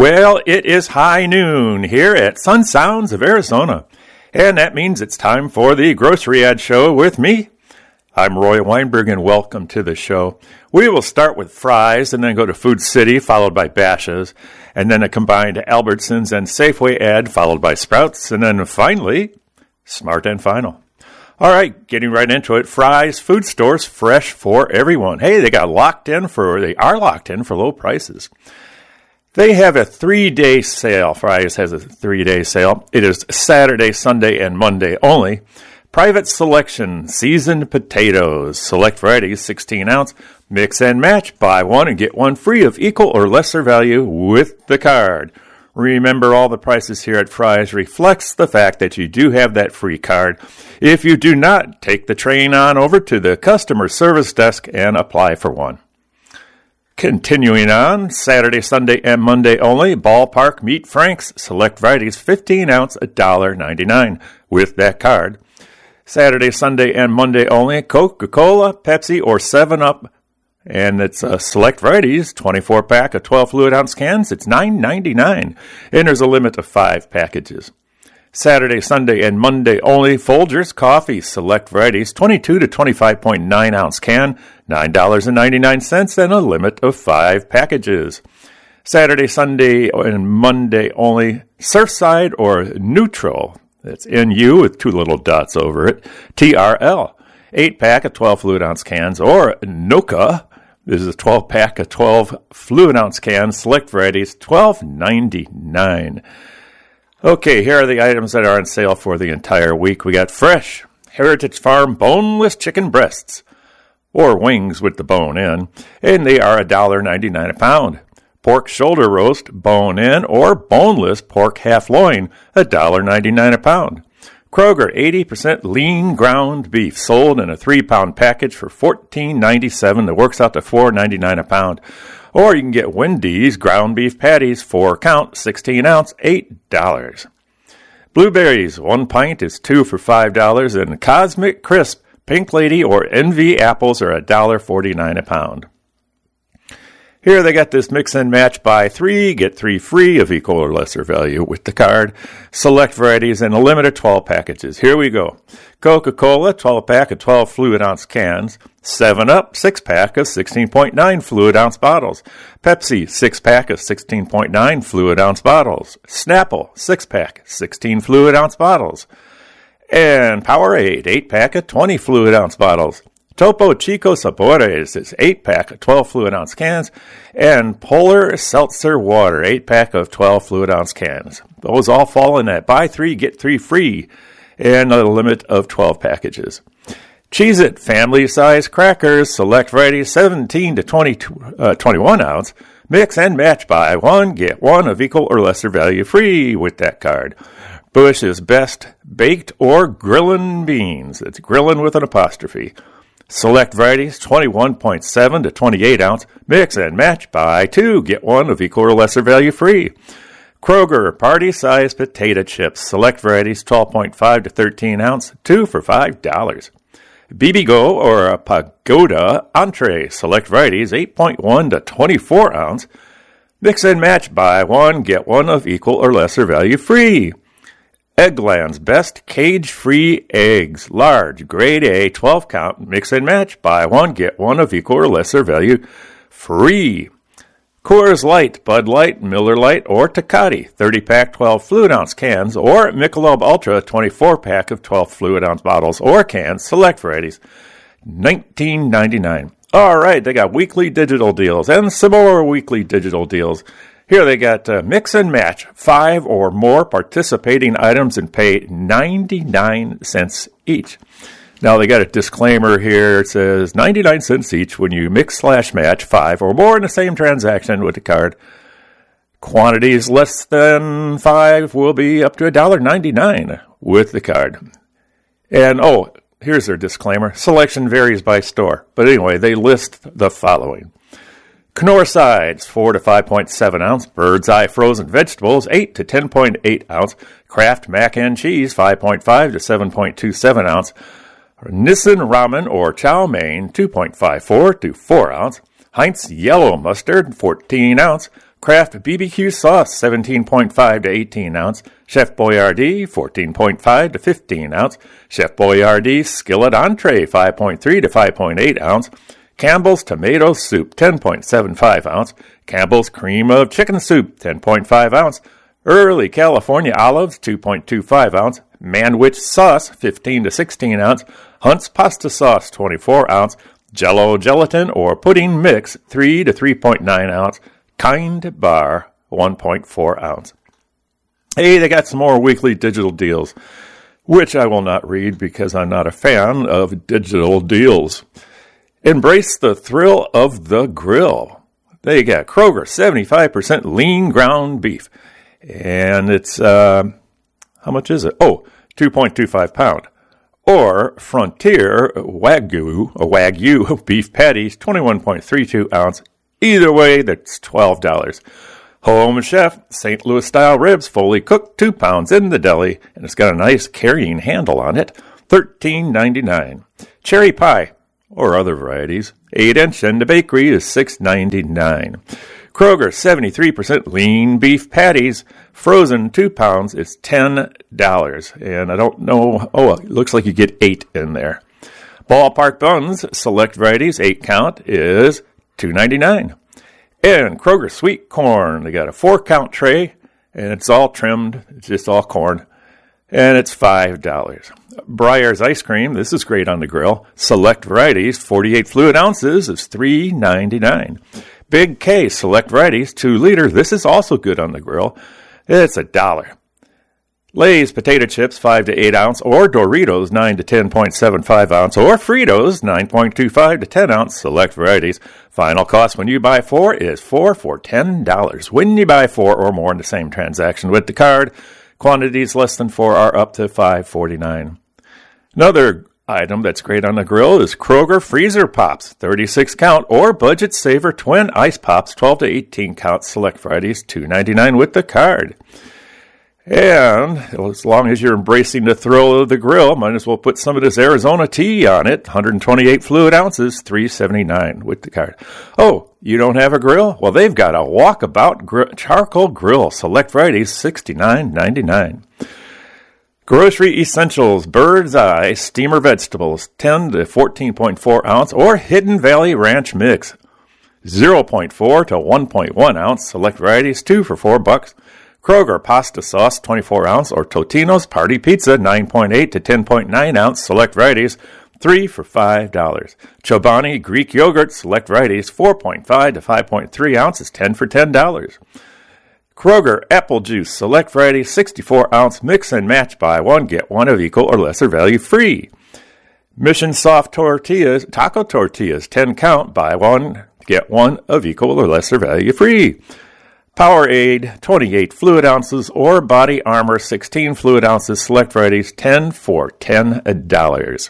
Well, it is high noon here at Sun Sounds of Arizona, and that means it's time for the Grocery Ad Show with me. I'm Roy Weinberg, and welcome to the show. We will start with Fry's and then go to Food City, followed by Bashas', and then a combined Albertsons and Safeway ad, followed by Sprouts, and then finally, Smart and Final. All right, getting right into it. Fry's Food Stores, fresh for everyone. Hey, they are locked in for low prices. They have a 3-day sale. Fry's has a 3-day sale. It is Saturday, Sunday, and Monday only. Private Selection seasoned potatoes. Select varieties, 16 ounce. Mix and match. Buy one and get one free of equal or lesser value with the card. Remember, all the prices here at Fry's reflects the fact that you do have that free card. If you do not, take the train on over to the customer service desk and apply for one. Continuing on, Saturday, Sunday, and Monday only, Ballpark Meat Franks, select varieties, 15 ounce, $1.99 with that card. Saturday, Sunday, and Monday only, Coca-Cola, Pepsi, or 7-Up, and it's select varieties, 24-pack of 12 fluid ounce cans, it's $9.99, and there's a limit of 5 packages. Saturday, Sunday, and Monday only, Folgers Coffee, select varieties, 22 to 25.9 ounce can, $9.99, and a limit of 5 packages. Saturday, Sunday, and Monday only, Surfside or Neutral, that's NU with 2 little dots over it, TRL, 8-pack of 12 fluid ounce cans, or Noka, this is a 12-pack of 12 fluid ounce cans, select varieties, $12.99. Okay, here are the items that are on sale for the entire week. We got fresh Heritage Farm boneless chicken breasts, or wings with the bone in, and they are $1.99 a pound. Pork shoulder roast, bone in, or boneless pork half loin, $1.99 a pound. Kroger 80% lean ground beef, sold in a 3-pound package for $14.97. That works out to $4.99 a pound. Or you can get Wendy's ground beef patties, 4 count, 16 ounce, $8. Blueberries, 1 pint is 2 for $5, and Cosmic Crisp, Pink Lady, or Envy apples are $1.49 a pound. Here they got this mix and match, buy 3, get 3 free of equal or lesser value with the card. Select varieties and a limit of 12 packages. Here we go. Coca-Cola, 12-pack of 12 fluid ounce cans. 7-Up, 6-pack of 16.9 fluid ounce bottles. Pepsi, 6-pack of 16.9 fluid ounce bottles. Snapple, 6-pack, 16 fluid ounce bottles. And Powerade, 8-pack of 20 fluid ounce bottles. Topo Chico Sabores is 8-pack of 12 fluid ounce cans, and Polar Seltzer Water, 8-pack of 12 fluid ounce cans. Those all fall in that buy 3, get 3 free, and a limit of 12 packages. Cheez-It family size crackers, select varieties, 17 to 21 ounce, mix and match, buy 1, get 1 of equal or lesser value free with that card. Bush's Best Baked or Grillin' Beans, it's grillin' with an apostrophe. Select varieties, 21.7 to 28 ounce, mix and match, buy 2, get 1 of equal or lesser value free. Kroger party-sized potato chips, select varieties, 12.5 to 13 ounce, 2 for $5. BB-Go or a Pagoda entree, select varieties, 8.1 to 24 ounce, mix and match, buy 1, get 1 of equal or lesser value free. Eggland's Best Cage-Free Eggs, large, grade A, 12 count, mix and match, buy 1, get 1 of equal or lesser value free. Coors Light, Bud Light, Miller Lite, or Tecate, 30-pack 12 fluid ounce cans, or Michelob Ultra, 24-pack of 12 fluid ounce bottles or cans, select varieties, $19.99. All right, they got weekly digital deals and some more weekly digital deals. Here they got mix and match, 5 or more participating items and pay 99 cents each. Now they got a disclaimer here. It says 99 cents each when you mix/match 5 or more in the same transaction with the card. Quantities less than 5 will be up to $1.99 with the card. And here's their disclaimer. Selection varies by store. But anyway, they list the following. Knorr sides, 4 to 5.7 ounce. Bird's Eye frozen vegetables, 8 to 10.8 ounce. Kraft mac and cheese, 5.5 to 7.27 ounce. Nissin ramen or chow mein, 2.54 to 4 ounce. Heinz yellow mustard, 14 ounce. Kraft BBQ sauce, 17.5 to 18 ounce. Chef Boyardee, 14.5 to 15 ounce. Chef Boyardee skillet entree, 5.3 to 5.8 ounce. Campbell's tomato soup, 10.75 ounce. Campbell's cream of chicken soup, 10.5 ounce. Early California olives, 2.25 ounce. Manwich sauce, 15 to 16 ounce. Hunt's pasta sauce, 24 ounce. Jello gelatin or pudding mix, 3 to 3.9 ounce. Kind bar, 1.4 ounce. Hey, they got some more weekly digital deals, which I will not read because I'm not a fan of digital deals. Embrace the thrill of the grill. They got Kroger 75% lean ground beef. And it's, how much is it? Oh, 2.25 pound. Or Frontier Wagyu beef patties, 21.32 ounce. Either way, that's $12. Home Chef St. Louis style ribs, fully cooked, 2 pounds in the deli, and it's got a nice carrying handle on it, $13.99. Cherry pie, or other varieties, 8-inch in the bakery is $6.99. Kroger 73% lean beef patties, frozen 2 pounds, is $10. And I don't know, it looks like you get 8 in there. Ballpark buns, select varieties, 8 count, is $2.99. And Kroger sweet corn, they got a 4-count tray, and it's all trimmed, it's just all corn, and it's $5. Breyer's ice cream, this is great on the grill. Select varieties, 48 fluid ounces, is $3.99. Big K select varieties, 2 liter, this is also good on the grill. It's $1. Lay's potato chips, 5 to 8 ounce, or Doritos, 9 to 10.75 ounce, or Fritos, 9.25 to 10 ounce, select varieties. Final cost when you buy 4 is 4 for $10. When you buy 4 or more in the same transaction with the card, quantities less than 4 are up to $5.49. Another item that's great on the grill is Kroger Freezer Pops, 36 count, or Budget Saver Twin Ice Pops, 12 to 18 count, select varieties, $2.99 with the card. And as long as you're embracing the thrill of the grill, might as well put some of this Arizona tea on it. 128 fluid ounces, $3.79 with the card. Oh, you don't have a grill? Well, they've got a walkabout charcoal grill. Select varieties, $69.99. Grocery Essentials Bird's Eye Steamer Vegetables, 10 to 14.4 ounce, or Hidden Valley Ranch Mix, 0.4 to 1.1 ounce. Select varieties, 2 for $4. Kroger Pasta Sauce, 24 ounce, or Totino's Party Pizza, 9.8 to 10.9 ounce, select varieties, 3 for $5. Chobani Greek Yogurt, select varieties, 4.5 to 5.3 ounces, 10 for $10. Kroger Apple Juice, select varieties, 64 ounce, mix and match, buy one, get one of equal or lesser value free. Mission Soft Tortillas, Taco Tortillas, 10 count, buy one, get one of equal or lesser value free. Powerade, 28 fluid ounces, or Body Armor, 16 fluid ounces, select varieties, 10 for $10.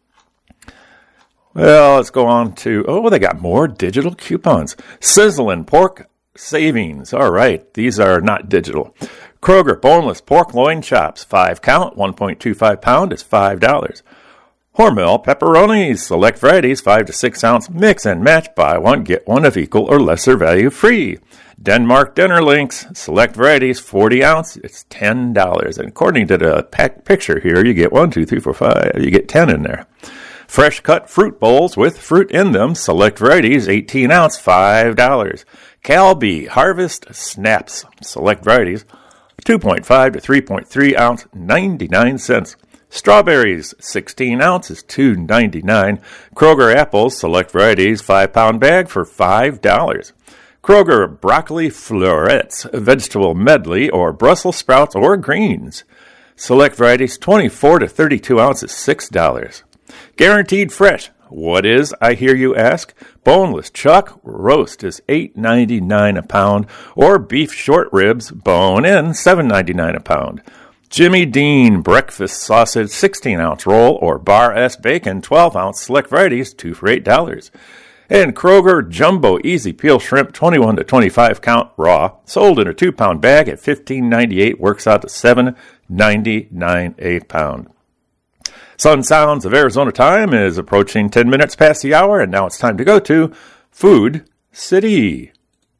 Well, let's go on to, they got more digital coupons. Sizzlin' Pork Savings. All right, these are not digital. Kroger Boneless Pork Loin Chops, 5 count, 1.25 pound, is $5. Hormel Pepperonis, select varieties, 5 to 6 ounce, mix and match, buy one, get one of equal or lesser value free. Denmark Dinner Links, select varieties, 40 ounce, it's $10. And according to the picture here, you get 1, 2, 3, 4, 5, you get 10 in there. Fresh cut fruit bowls with fruit in them, select varieties, 18 ounce, $5. Calbee Harvest Snaps, select varieties, 2.5 to 3.3 ounce, 99 cents. Strawberries, 16 ounces, $2.99. Kroger apples, select varieties, 5-pound bag for $5. Kroger broccoli florets, vegetable medley, or Brussels sprouts or greens. Select varieties, 24 to 32 ounces, $6. Guaranteed fresh. What is, I hear you ask? Boneless chuck roast is $8.99 a pound, or beef short ribs, bone in, $7.99 a pound. Jimmy Dean breakfast sausage 16-ounce roll, or Bar S bacon 12-ounce, select varieties, 2 for $8. And Kroger Jumbo Easy Peel Shrimp 21 to 25 count raw, sold in a 2-pound bag at $15.98, works out to $7.99 a pound. Sun Sounds of Arizona time is approaching 10 minutes past the hour, and now it's time to go to Food City.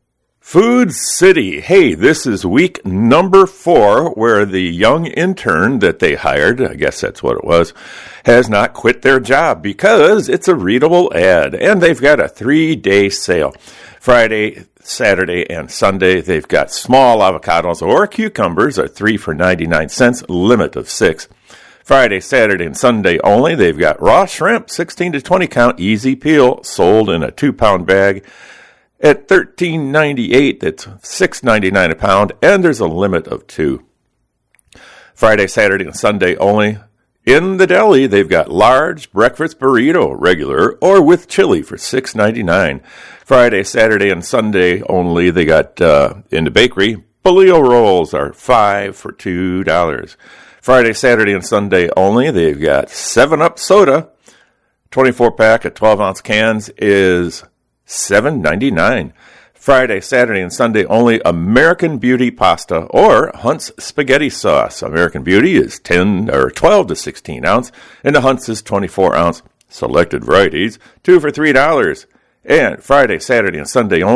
Food City. Hey, this is week number 4 where the young intern that they hired, I guess that's what it was, has not quit their job because it's a readable ad. And they've got a 3-day sale. Friday, Saturday, and Sunday, they've got small avocados or cucumbers are 3 for 99 cents, limit of 6. Friday, Saturday, and Sunday only, they've got raw shrimp, 16 to 20 count, easy peel, sold in a 2-pound bag. At $13.98, that's $6.99 a pound, and there's a limit of 2. Friday, Saturday, and Sunday only. In the deli, they've got large breakfast burrito, regular or with chili for $6.99. Friday, Saturday, and Sunday only. They got in the bakery, polio rolls are 5 for $2. Friday, Saturday, and Sunday only. They've got 7-Up soda, 24-pack of 12-ounce cans is $7.99. Friday, Saturday, and Sunday only. American Beauty pasta or Hunt's spaghetti sauce. American Beauty is 12 to 16 ounce, and the Hunt's is 24 ounce. Selected varieties, 2 for $3. And Friday, Saturday, and Sunday only.